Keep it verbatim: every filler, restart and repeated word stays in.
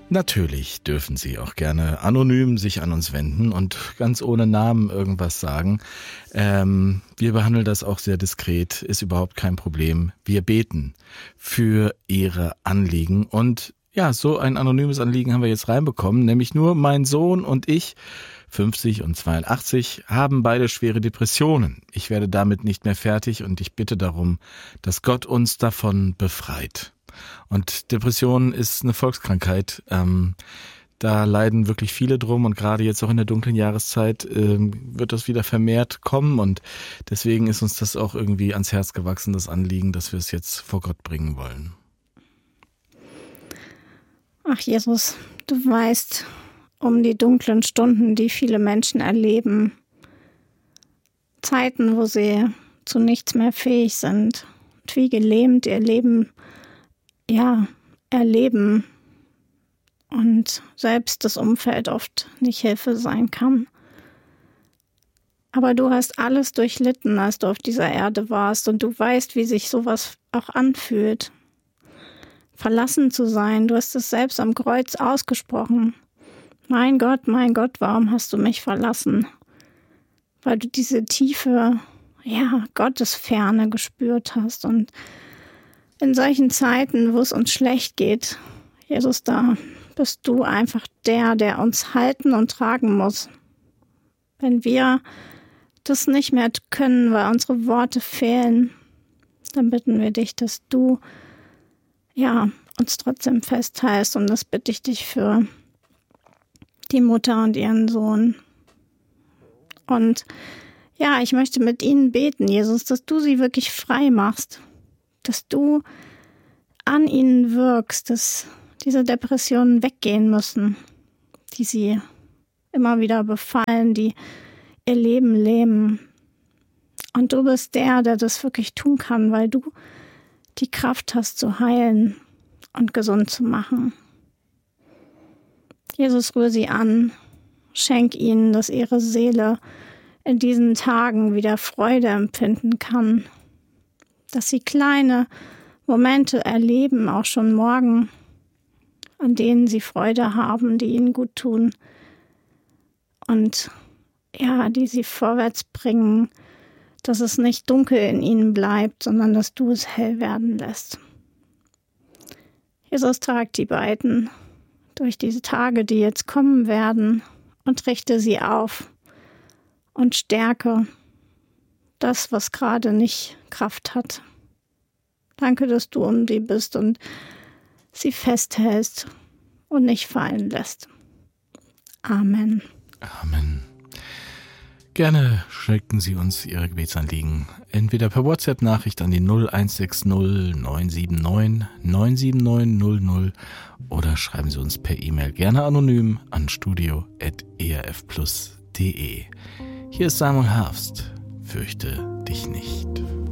Natürlich dürfen Sie auch gerne anonym sich an uns wenden und ganz ohne Namen irgendwas sagen. Ähm, wir behandeln das auch sehr diskret, ist überhaupt kein Problem. Wir beten für Ihre Anliegen und ja, so ein anonymes Anliegen haben wir jetzt reinbekommen, nämlich nur mein Sohn und ich, fünfzig und zweiundachtzig, haben beide schwere Depressionen. Ich werde damit nicht mehr fertig und ich bitte darum, dass Gott uns davon befreit. Und Depression ist eine Volkskrankheit. Ähm, da leiden wirklich viele drum und gerade jetzt auch in der dunklen Jahreszeit ähm, wird das wieder vermehrt kommen und deswegen ist uns das auch irgendwie ans Herz gewachsen, das Anliegen, dass wir es jetzt vor Gott bringen wollen. Ach Jesus, du weißt um die dunklen Stunden, die viele Menschen erleben. Zeiten, wo sie zu nichts mehr fähig sind und wie gelähmt ihr Leben ja, erleben und selbst das Umfeld oft nicht Hilfe sein kann. Aber du hast alles durchlitten, als du auf dieser Erde warst und du weißt, wie sich sowas auch anfühlt. Verlassen zu sein, du hast es selbst am Kreuz ausgesprochen. Mein Gott, mein Gott, warum hast du mich verlassen? Weil du diese tiefe, ja, Gottesferne gespürt hast und in solchen Zeiten, wo es uns schlecht geht, Jesus, da bist du einfach der, der uns halten und tragen muss. Wenn wir das nicht mehr können, weil unsere Worte fehlen, dann bitten wir dich, dass du ja, uns trotzdem festhältst. Und das bitte ich dich für die Mutter und ihren Sohn. Und ja, ich möchte mit ihnen beten, Jesus, dass du sie wirklich frei machst. Dass du an ihnen wirkst, dass diese Depressionen weggehen müssen, die sie immer wieder befallen, die ihr Leben leben. Und du bist der, der das wirklich tun kann, weil du die Kraft hast zu heilen und gesund zu machen. Jesus, rühr sie an, schenk ihnen, dass ihre Seele in diesen Tagen wieder Freude empfinden kann, dass sie kleine Momente erleben, auch schon morgen, an denen sie Freude haben, die ihnen gut tun und ja, die sie vorwärts bringen, dass es nicht dunkel in ihnen bleibt, sondern dass du es hell werden lässt. Jesus, trag die beiden durch diese Tage, die jetzt kommen werden, und richte sie auf und stärke das, was gerade nicht Kraft hat. Danke, dass du um sie bist und sie festhältst und nicht fallen lässt. Amen. Amen. Gerne schicken Sie uns Ihre Gebetsanliegen entweder per WhatsApp-Nachricht an die null eins sechs null neun sieben neun neun sieben neun null null oder schreiben Sie uns per E-Mail gerne anonym an studio at e r f plus punkt d e. Hier ist Samuel Herbst. Fürchte dich nicht.